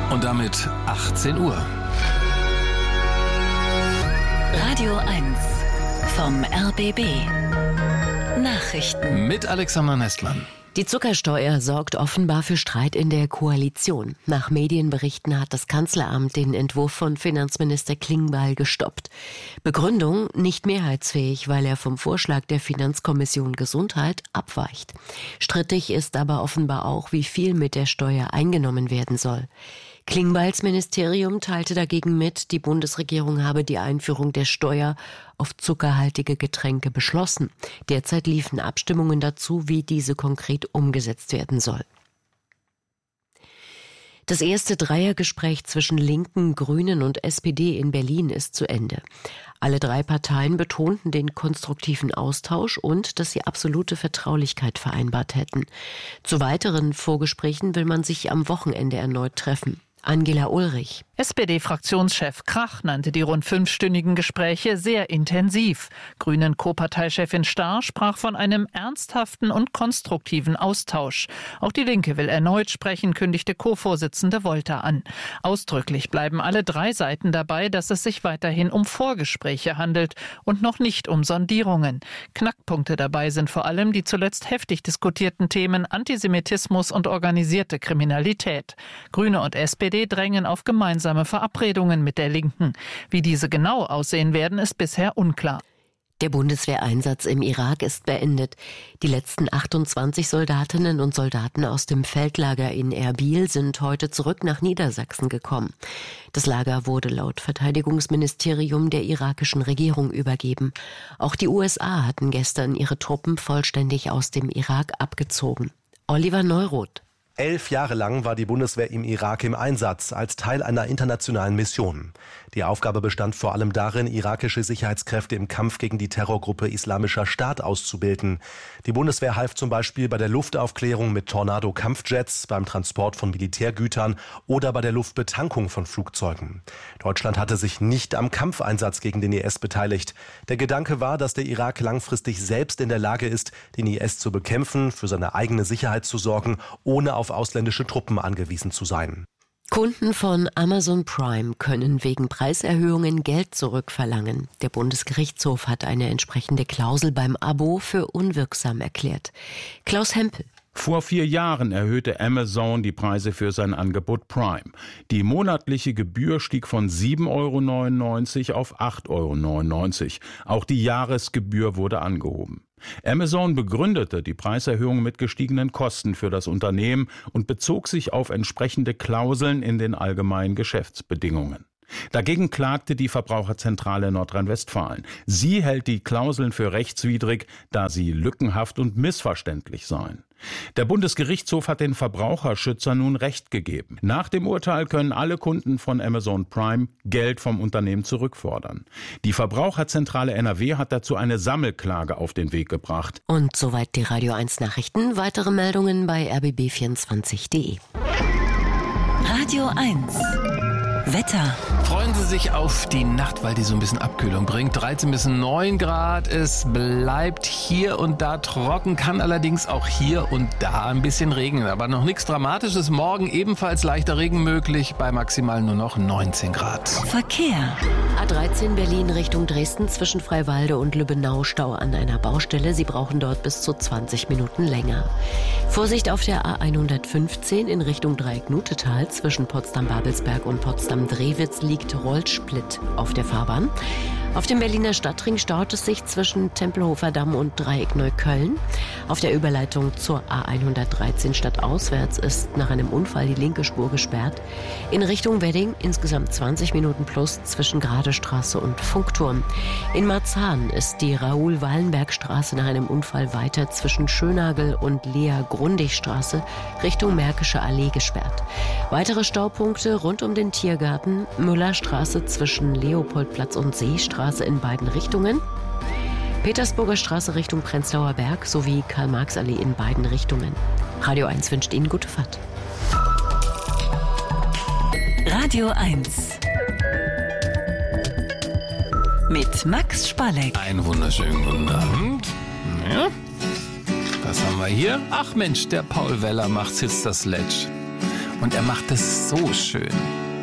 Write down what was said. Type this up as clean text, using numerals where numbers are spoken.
Und damit 18 Uhr. Radio 1 vom RBB. Nachrichten. Mit Alexander Nestmann. Die Zuckersteuer sorgt offenbar für Streit in der Koalition. Nach Medienberichten hat das Kanzleramt den Entwurf von Finanzminister Klingbeil gestoppt. Begründung: nicht mehrheitsfähig, weil er vom Vorschlag der Finanzkommission Gesundheit abweicht. Strittig ist aber offenbar auch, wie viel mit der Steuer eingenommen werden soll. Klingbeils Ministerium teilte dagegen mit, die Bundesregierung habe die Einführung der Steuer auf zuckerhaltige Getränke beschlossen. Derzeit liefen Abstimmungen dazu, wie diese konkret umgesetzt werden soll. Das erste Dreiergespräch zwischen Linken, Grünen und SPD in Berlin ist zu Ende. Alle drei Parteien betonten den konstruktiven Austausch und dass sie absolute Vertraulichkeit vereinbart hätten. Zu weiteren Vorgesprächen will man sich am Wochenende erneut treffen. Angela Ulrich. SPD-Fraktionschef Krach nannte die rund 5-stündigen Gespräche sehr intensiv. Grünen-Co-Parteichefin Starr sprach von einem ernsthaften und konstruktiven Austausch. Auch die Linke will erneut sprechen, kündigte Co-Vorsitzende Wolter an. Ausdrücklich bleiben alle drei Seiten dabei, dass es sich weiterhin um Vorgespräche handelt und noch nicht um Sondierungen. Knackpunkte dabei sind vor allem die zuletzt heftig diskutierten Themen Antisemitismus und organisierte Kriminalität. Grüne und SPD drängen auf gemeinsame Verabredungen mit der Linken. Wie diese genau aussehen werden, ist bisher unklar. Der Bundeswehreinsatz im Irak ist beendet. Die letzten 28 Soldatinnen und Soldaten aus dem Feldlager in Erbil sind heute zurück nach Niedersachsen gekommen. Das Lager wurde laut Verteidigungsministerium der irakischen Regierung übergeben. Auch die USA hatten gestern ihre Truppen vollständig aus dem Irak abgezogen. Oliver Neuroth. 11 Jahre lang war die Bundeswehr im Irak im Einsatz, als Teil einer internationalen Mission. Die Aufgabe bestand vor allem darin, irakische Sicherheitskräfte im Kampf gegen die Terrorgruppe Islamischer Staat auszubilden. Die Bundeswehr half zum Beispiel bei der Luftaufklärung mit Tornado-Kampfjets, beim Transport von Militärgütern oder bei der Luftbetankung von Flugzeugen. Deutschland hatte sich nicht am Kampfeinsatz gegen den IS beteiligt. Der Gedanke war, dass der Irak langfristig selbst in der Lage ist, den IS zu bekämpfen, für seine eigene Sicherheit zu sorgen, ohne auf ausländische Truppen angewiesen zu sein. Kunden von Amazon Prime können wegen Preiserhöhungen Geld zurückverlangen. Der Bundesgerichtshof hat eine entsprechende Klausel beim Abo für unwirksam erklärt. Klaus Hempel. Vor 4 Jahren erhöhte Amazon die Preise für sein Angebot Prime. Die monatliche Gebühr stieg von 7,99 € auf 8,99 €. Auch die Jahresgebühr wurde angehoben. Amazon begründete die Preiserhöhung mit gestiegenen Kosten für das Unternehmen und bezog sich auf entsprechende Klauseln in den allgemeinen Geschäftsbedingungen. Dagegen klagte die Verbraucherzentrale Nordrhein-Westfalen. Sie hält die Klauseln für rechtswidrig, da sie lückenhaft und missverständlich seien. Der Bundesgerichtshof hat den Verbraucherschützern nun Recht gegeben. Nach dem Urteil können alle Kunden von Amazon Prime Geld vom Unternehmen zurückfordern. Die Verbraucherzentrale NRW hat dazu eine Sammelklage auf den Weg gebracht. Und soweit die Radio 1 Nachrichten. Weitere Meldungen bei rbb24.de. Radio 1 Wetter. Freuen Sie sich auf die Nacht, weil die so ein bisschen Abkühlung bringt. 13 bis 9 Grad. Es bleibt hier und da trocken, kann allerdings auch hier und da ein bisschen regnen. Aber noch nichts Dramatisches. Morgen ebenfalls leichter Regen möglich, bei maximal nur noch 19 Grad. Verkehr. A13 Berlin Richtung Dresden zwischen Freiwalde und Lübbenau Stau an einer Baustelle. Sie brauchen dort bis zu 20 Minuten länger. Vorsicht auf der A115 in Richtung Dreieck-Nutetal zwischen Potsdam-Babelsberg und Potsdam-Drewitz liegt Rollsplit auf der Fahrbahn. Auf dem Berliner Stadtring staut es sich zwischen Tempelhofer Damm und Dreieck Neukölln. Auf der Überleitung zur A113 stadtauswärts ist nach einem Unfall die linke Spur gesperrt. In Richtung Wedding insgesamt 20 Minuten plus zwischen Gradestraße und Funkturm. In Marzahn ist die Raoul-Wallenberg-Straße nach einem Unfall weiter zwischen Schönagel und Lea-Grundig-Straße Richtung Märkische Allee gesperrt. Weitere Staupunkte rund um den Tiergarten: Müllerstraße zwischen Leopoldplatz und Seestraße in beiden Richtungen, Petersburger Straße Richtung Prenzlauer Berg sowie Karl-Marx-Allee in beiden Richtungen. Radio 1 wünscht Ihnen gute Fahrt. Radio 1 mit Max Spalleck. Einen wunderschönen guten Abend. Ja. Was haben wir hier? Ach Mensch, der Paul Weller macht Sister Sledge. Und er macht es so schön.